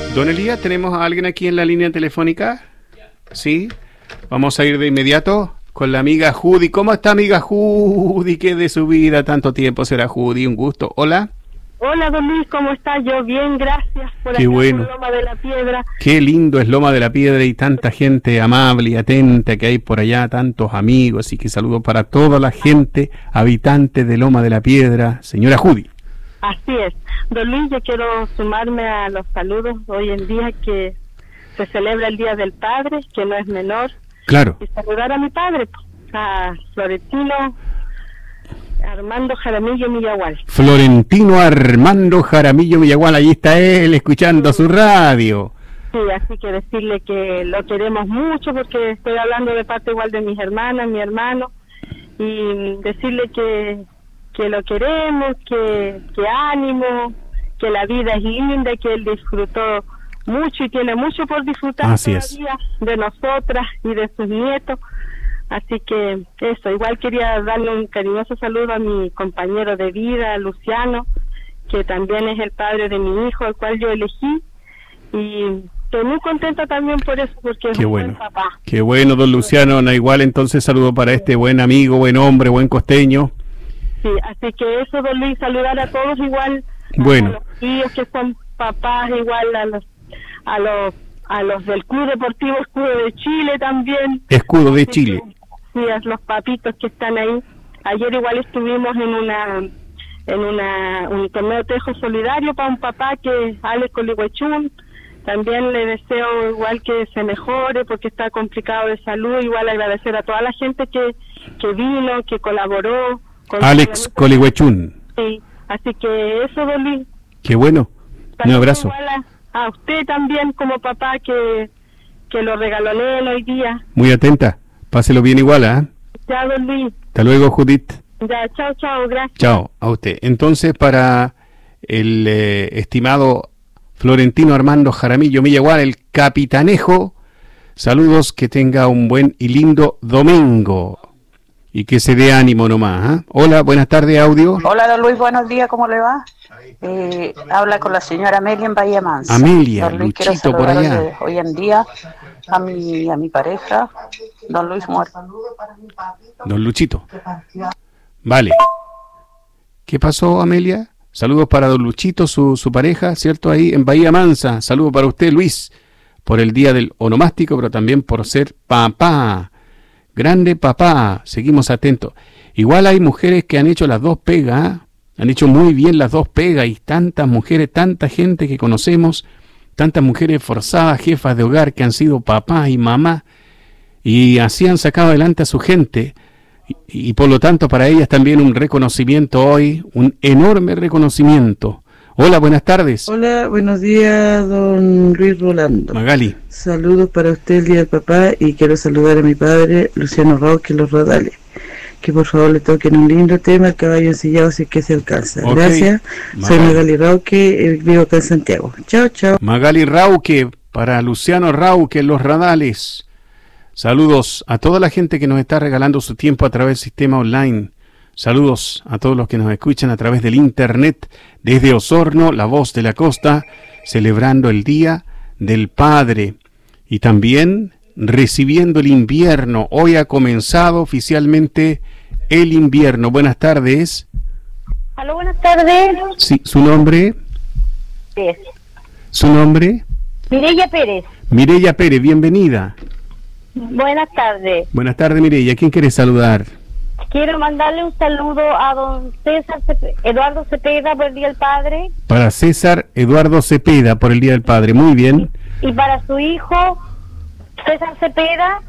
Don Elías, ¿tenemos a alguien aquí en la línea telefónica? Sí. Vamos a ir de inmediato con la amiga Judy. ¿Cómo está, amiga Judy? ¿Qué de su vida? Tanto tiempo será, Judy. Un gusto. Hola. Hola, don Luis, ¿cómo está? Yo bien, gracias por Qué acá, bueno. por Loma de la Piedra. Qué lindo es Loma de la Piedra y tanta gente amable y atenta que hay por allá, tantos amigos. Y que saludo para toda la gente habitante de Loma de la Piedra. Señora Judy. Así es. Don Luis, yo quiero sumarme a los saludos hoy en día que se celebra el Día del Padre, que no es menor. Claro. Y saludar a mi padre, a Florentino Armando Jaramillo Millagual. Florentino Armando Jaramillo Millagual, ahí está él escuchando su radio. Sí, así que decirle que lo queremos mucho porque estoy hablando de parte igual de mis hermanas, mi hermano, y decirle que lo queremos, que ánimo, que la vida es linda, que él disfrutó mucho y tiene mucho por disfrutar Así todavía de nosotras y de sus nietos. Así que eso, igual quería darle un cariñoso saludo a mi compañero de vida, Luciano, que también es el padre de mi hijo, al cual yo elegí, y estoy muy contenta también por eso, porque es un buen papá. Qué bueno, don Luciano. Igual entonces saludo para este buen amigo, buen hombre, buen costeño. Sí, así que eso, don Luis, saludar a todos igual, bueno, a los tíos que son papás, igual a los del Club Deportivo Escudo de Chile también. Escudo de Chile. Sí, a los papitos que están ahí. Ayer igual estuvimos en un torneo de tejo solidario para un papá que es Alex Colihuechún. También le deseo igual que se mejore porque está complicado de salud. Igual agradecer a toda la gente que vino, que colaboró. Alex Colihuechún. Sí, así que eso, don Luis. Qué bueno. Un abrazo. A usted también como papá que lo regaló hoy día. Muy atenta. Páselo bien igual, ¿ah? Ya, don Luis. Hasta luego, Judith. Ya, chao, gracias. Chao, a usted. Entonces, para el estimado Florentino Armando Jaramillo Millagual, el capitanejo, saludos, que tenga un buen y lindo domingo. Y que se dé ánimo nomás, ¿eh? Hola, buenas tardes, audio. Hola, don Luis, buenos días, ¿cómo le va? Habla con la señora Amelia en Bahía Mansa. Amelia, don Luis, Luchito por allá. Hoy en día a mi pareja, don Luis muerto. Don Luchito. Vale. ¿Qué pasó, Amelia? Saludos para don Luchito, su pareja, ¿cierto? Ahí en Bahía Mansa. Saludos para usted, Luis, por el día del onomástico, pero también por ser papá. Grande papá, seguimos atentos. Igual hay mujeres que han hecho las dos pegas, ¿eh? Han hecho muy bien las dos pegas, y tantas mujeres, tanta gente que conocemos, tantas mujeres forzadas, jefas de hogar que han sido papás y mamás, y así han sacado adelante a su gente, y por lo tanto para ellas también un reconocimiento hoy, un enorme reconocimiento. Hola, buenas tardes. Hola, buenos días, don Luis Rolando. Magali. Saludos para usted el día del papá, y quiero saludar a mi padre, Luciano Rauque, Los Rodales. Que por favor le toquen un lindo tema, El caballo ensillado, si es que se alcanza. Okay. Gracias. Soy Magali Rauque, vivo acá en Santiago. Chao. Magali Rauque, para Luciano Rauque, Los Radales. Saludos a toda la gente que nos está regalando su tiempo a través del sistema online. Saludos a todos los que nos escuchan a través del internet, desde Osorno, La Voz de la Costa, celebrando el Día del Padre. Y también recibiendo el invierno. Hoy ha comenzado oficialmente el invierno. Buenas tardes. Aló, buenas tardes. Sí, ¿su nombre? Sí. ¿Su nombre? Mireya Pérez. Mireya Pérez, bienvenida. Buenas tardes. Buenas tardes, Mireya. ¿Quién quiere saludar? Quiero mandarle un saludo a don César Eduardo Cepeda por el Día del Padre. Para César Eduardo Cepeda por el Día del Padre, muy bien. Y para su hijo César Cepeda.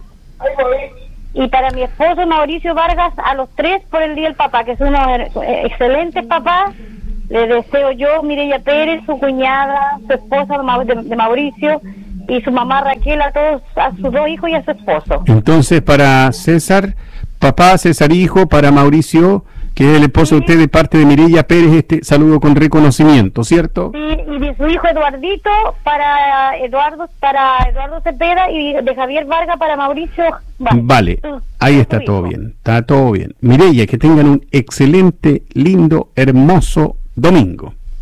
Y para mi esposo Mauricio Vargas, a los tres por el Día del Papá, que son unos excelentes papás. Le deseo yo, Mireya Pérez, su cuñada, su esposa de Mauricio, y su mamá Raquel, a todos, a sus dos hijos y a su esposo. Entonces, para César, papá, César hijo, para Mauricio, que es el esposo de usted, de parte de Mireya Pérez, este saludo con reconocimiento, ¿cierto? Sí, y de su hijo Eduardito, para Eduardo Cepeda, y de Javier Vargas para Mauricio. Vale, ahí está todo bien, está todo bien. Mireya, que tengan un excelente, lindo, hermoso domingo.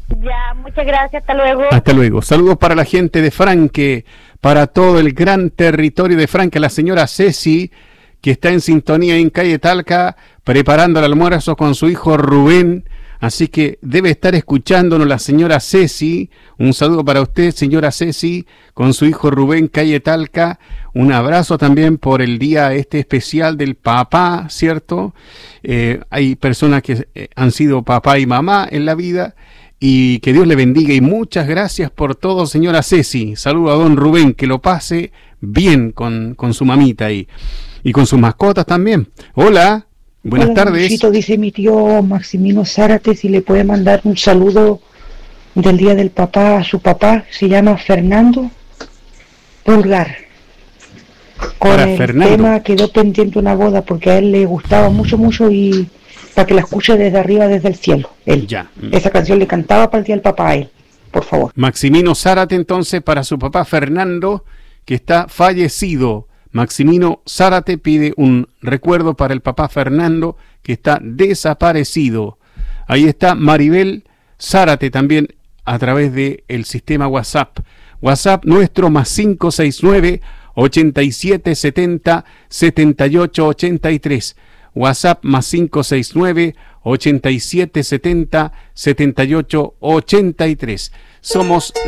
Ya, muchas gracias, hasta luego. Hasta luego. Saludos para la gente de Franque, para todo el gran territorio de Franque, la señora Ceci, que está en sintonía en calle Talca, preparando el almuerzo con su hijo Rubén. Así que debe estar escuchándonos la señora Ceci. Un saludo para usted, señora Ceci, con su hijo Rubén, calle Talca. Un abrazo también por el día especial del papá, ¿cierto? Hay personas que han sido papá y mamá en la vida. Y que Dios le bendiga. Y muchas gracias por todo, señora Ceci. Saludo a don Rubén, que lo pase bien con su mamita ahí. Y con sus mascotas también. Hola. Buenas tardes. Luchito, dice mi tío Maximino Zárate si le puede mandar un saludo del día del papá a su papá, se llama Fernando Pulgar. Con Para el Fernando. tema quedó pendiente una boda porque a él le gustaba mucho y para que la escuche desde arriba, desde el cielo. Él. Ya. Esa canción le cantaba para el día del papá a él, por favor. Maximino Zárate entonces para su papá Fernando, que está fallecido. Maximino Zárate pide un recuerdo para el papá Fernando, que está desaparecido. Ahí está Maribel Zárate también a través del sistema WhatsApp. WhatsApp nuestro más 569 8770 7883. WhatsApp más 569 8770 7883. Somos